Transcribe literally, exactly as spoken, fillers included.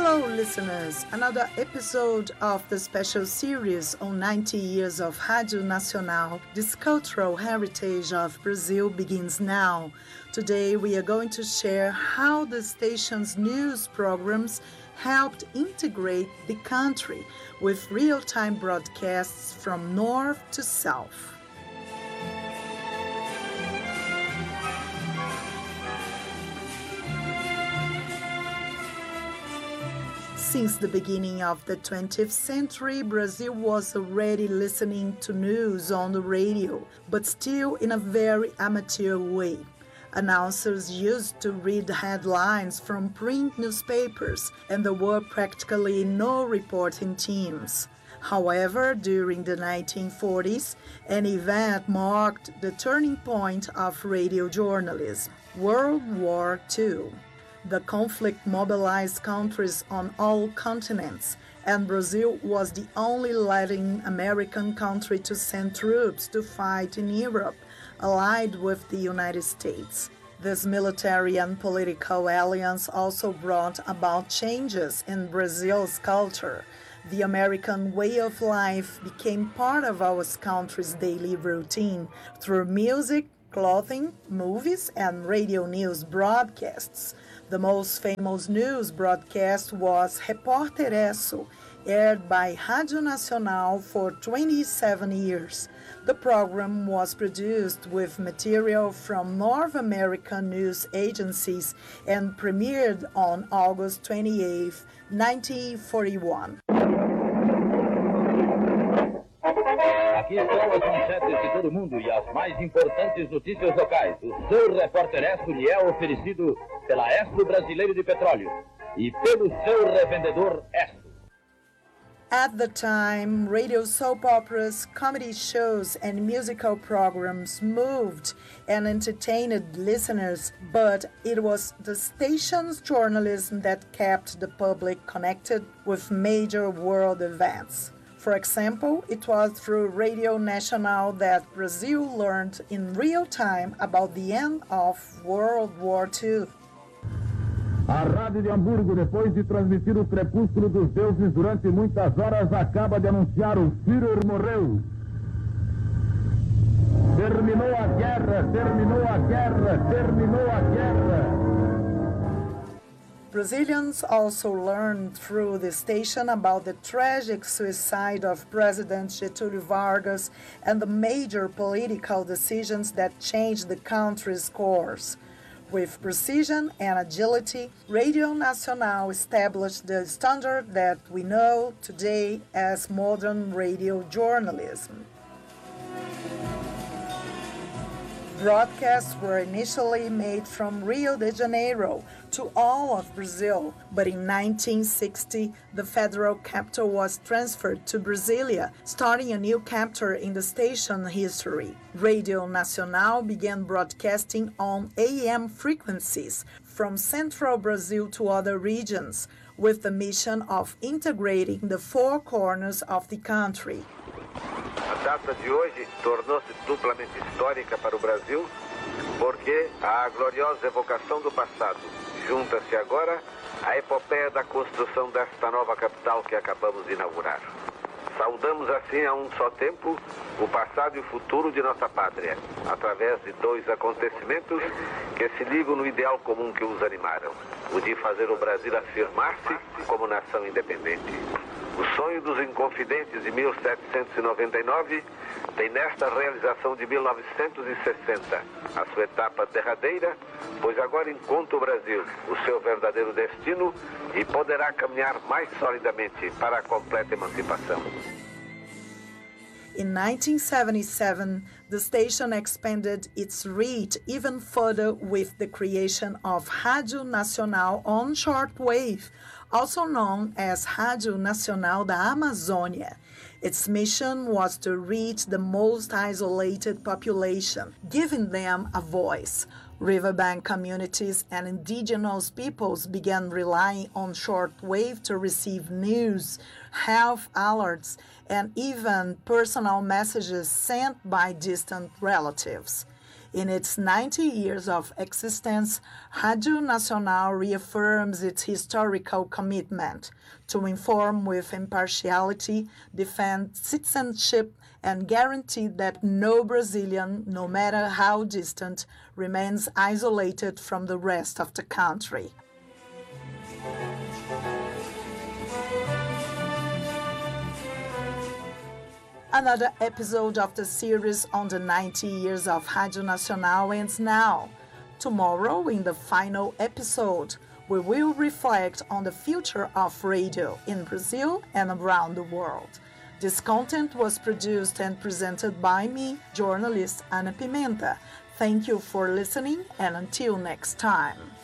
Hello, listeners! Another episode of the special series on ninety years of Rádio Nacional, this cultural heritage of Brazil, begins now. Today, we are going to share how the station's news programs helped integrate the country with real-time broadcasts from north to south. Since the beginning of the twentieth century, Brazil was already listening to news on the radio, but still in a very amateur way. Announcers used to read headlines from print newspapers, and there were practically no reporting teams. However, during the nineteen forties, an event marked the turning point of radio journalism: World War Two. The conflict mobilized countries on all continents, and Brazil was the only Latin American country to send troops to fight in Europe, allied with the United States. This military and political alliance also brought about changes in Brazil's culture. The American way of life became part of our country's daily routine through music, clothing, movies, and radio news broadcasts. The most famous news broadcast was Repórter Esso, aired by Rádio Nacional for twenty-seven years. The program was produced with material from North American news agencies and premiered on August twenty-eighth, nineteen forty-one. Aqui estão as manchetes de todo mundo e as mais importantes notícias locais. O seu Repórter Esso lhe é oferecido pela Esso Brasileiro de Petróleo e pelo seu revendedor Esso. At the time, radio soap operas, comedy shows, and musical programs moved and entertained listeners, but it was the station's journalism that kept the public connected with major world events. For example, it was through Radio Nacional that Brazil learned in real time about the end of World War Two. A Rádio de Hamburgo, depois de transmitir o crepúsculo dos deuses durante muitas horas, acaba de anunciar o Führer morreu. Terminou a guerra, terminou a guerra, terminou a guerra. Brazilians also learned through the station about the tragic suicide of President Getúlio Vargas and the major political decisions that changed the country's course. With precision and agility, Radio Nacional established the standard that we know today as modern radio journalism. Broadcasts were initially made from Rio de Janeiro to all of Brazil, but in nineteen sixty, the federal capital was transferred to Brasília, starting a new chapter in the station history. Radio Nacional began broadcasting on A M frequencies from central Brazil to other regions, with the mission of integrating the four corners of the country. A data de hoje tornou-se duplamente histórica para o Brasil, porque a gloriosa evocação do passado junta-se agora à epopeia da construção desta nova capital que acabamos de inaugurar. Saudamos assim a um só tempo o passado e o futuro de nossa pátria, através de dois acontecimentos que se ligam no ideal comum que os animaram, o de fazer o Brasil afirmar-se como nação independente. O sonho dos Inconfidentes de mil setecentos e noventa e nove tem nesta realização de mil novecentos e sessenta a sua etapa derradeira, pois agora encontra o Brasil o seu verdadeiro destino e poderá caminhar mais solidamente para a completa emancipação. In nineteen seventy-seven, the station expanded its reach even further with the creation of Rádio Nacional on shortwave, also known as Rádio Nacional da Amazônia. Its mission was to reach the most isolated population, giving them a voice. Riverbank communities and indigenous peoples began relying on shortwave to receive news, health alerts, and even personal messages sent by distant relatives. In its ninety years of existence, Rádio Nacional reaffirms its historical commitment to inform with impartiality, defend citizenship, and guarantee that no Brazilian, no matter how distant, remains isolated from the rest of the country. Another episode of the series on the ninety years of Rádio Nacional ends now. Tomorrow, in the final episode, we will reflect on the future of radio in Brazil and around the world. This content was produced and presented by me, journalist Ana Pimenta. Thank you for listening, and until next time.